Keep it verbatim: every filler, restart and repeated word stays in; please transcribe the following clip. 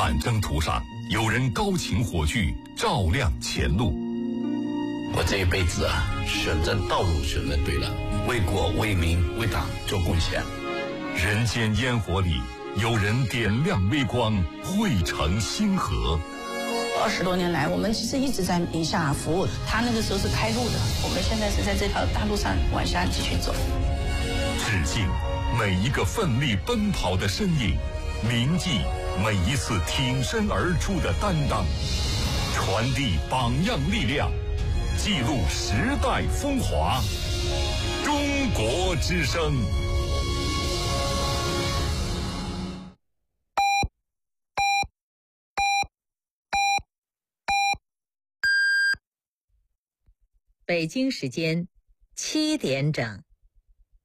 漫征途上，有人高擎火炬，照亮前路。 我这一辈子啊，选择道路选择对了，为国为民为党做贡献。 人间烟火里，有人点亮微光，汇成星河。 二十多年来，我们其实一直在宁夏服务。他那个时候是开路的，我们现在是在这条大路上往下继续走。 致敬每一个奋力奔跑的身影，铭记每一次挺身而出的担当，传递榜样力量，记录时代风华。中国之声。 北京时间七点整。